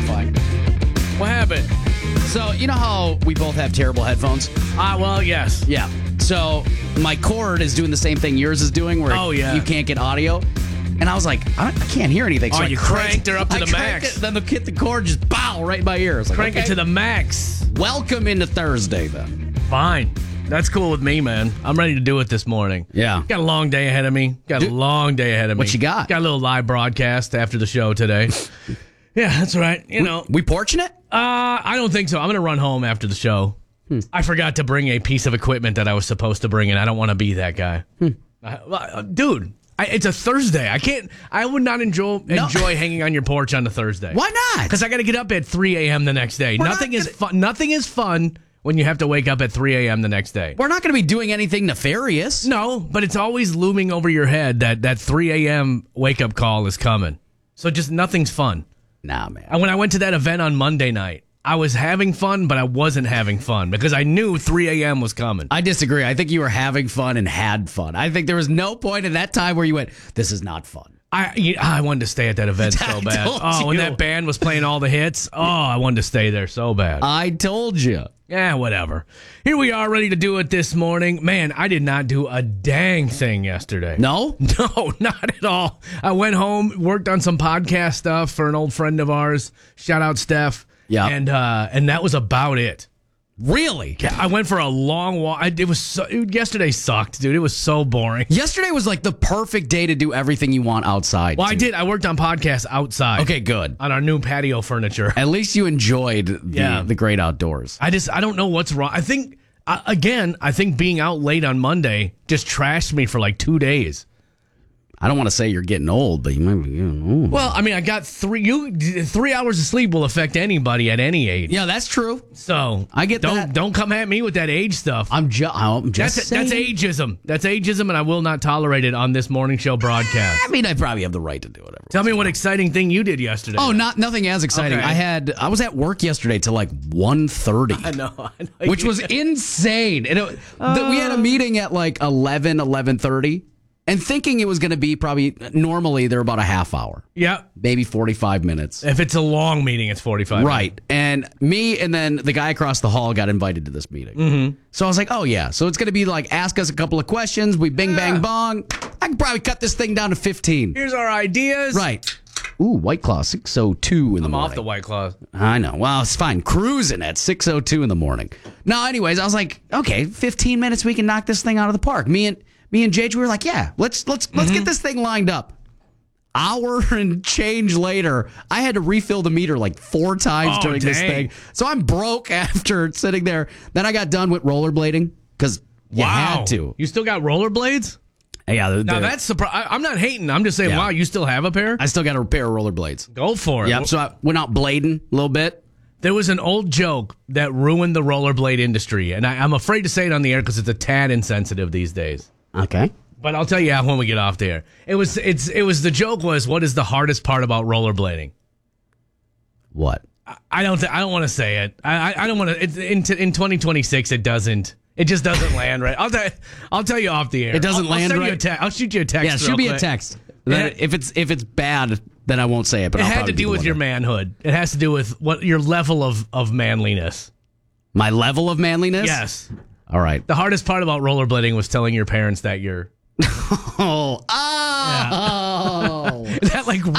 terrifying. What happened? So, you know how we both have terrible headphones? Well, yes. Yeah. So, my cord is doing the same thing yours is doing, where you can't get audio. And I was like, I can't hear anything. So you cranked her up to the max. Then the cord just right in my ear. Like, Crank it to the max. Welcome into Thursday, then. Fine. That's cool with me, man. I'm ready to do it this morning. Yeah. Got a long day ahead of me. Got a long day ahead of me. What you got? Got a little live broadcast after the show today. Yeah, that's right. We porching it? I don't think so. I'm going to run home after the show. I forgot to bring a piece of equipment that I was supposed to bring in. I don't want to be that guy. Dude, it's a Thursday. I would not enjoy hanging on your porch on a Thursday. Why not? Because I got to get up at 3 a.m. the next day. Nothing is fun when you have to wake up at 3 a.m. the next day. We're not going to be doing anything nefarious. No, but it's always looming over your head that 3 a.m. wake-up call is coming. So just nothing's fun. Nah, man. And when I went to that event on Monday night, I was having fun, but I wasn't having fun because I knew 3 a.m. was coming. I disagree. I think you were having fun and had fun. I think there was no point in that time where you went, this is not fun. I wanted to stay at that event so bad. When that band was playing all the hits, I wanted to stay there so bad. I told you. Yeah, whatever. Here we are ready to do it this morning. Man, I did not do a dang thing yesterday. No? No, not at all. I went home, worked on some podcast stuff for an old friend of ours. Shout out Steph. Yeah. And that was about it. Really? Yeah, I went for a long walk. Yesterday sucked, dude. It was so boring. Yesterday was like the perfect day to do everything you want outside. Well, I did. I worked on podcasts outside. Okay, good. On our new patio furniture. At least you enjoyed the great outdoors. I don't know what's wrong. I think being out late on Monday just trashed me for like 2 days. I don't want to say you're getting old, but you might be getting old. Well, I mean, I got 3 hours of sleep will affect anybody at any age. Yeah, that's true. So I get that. Don't come at me with that age stuff. I'm just saying. That's ageism. That's ageism, and I will not tolerate it on this morning show broadcast. I mean, I probably have the right to do whatever. Tell me what exciting thing you did yesterday. Oh, nothing as exciting. Okay. I was at work yesterday till like 1:30. I know. Which was insane. And we had a meeting at like 11:30. And thinking it was going to be normally they're about a half hour. Yeah. Maybe 45 minutes. If it's a long meeting, it's 45 Right. minutes. And me and then the guy across the hall got invited to this meeting. Mm-hmm. So I was like, oh, yeah. So it's going to be like, ask us a couple of questions. We bing, bang, bong. I can probably cut this thing down to 15. Here's our ideas. Right. Ooh, White Claw, 6:02 in the morning. I'm off the White Claws. I know. Well, it's fine. Cruising at 6:02 in the morning. No, anyways, I was like, okay, 15 minutes, we can knock this thing out of the park. Me and JJ were like, yeah, let's get this thing lined up. Hour and change later, I had to refill the meter like 4 times during this thing. So I'm broke after sitting there. Then I got done with rollerblading because you had to. You still got rollerblades? Yeah. Now that's surprising. I'm not hating. I'm just saying, wow, you still have a pair? I still got a pair of rollerblades. Go for it. Yep. So I went out blading a little bit. There was an old joke that ruined the rollerblade industry, and I'm afraid to say it on the air because it's a tad insensitive these days. Okay. But I'll tell you when we get off the air. The joke was, what is the hardest part about rollerblading? What? I don't want to say it. I don't want to. In 2026, it just doesn't land right. I'll tell you off the air. It doesn't land right. I'll shoot you a text. Yeah, shoot me a text. If it's bad, then I won't say it. But it had to do with your manhood. It has to do with what your level of manliness. My level of manliness? Yes. All right. The hardest part about rollerblading was telling your parents that you're. Oh. Yeah. Is that like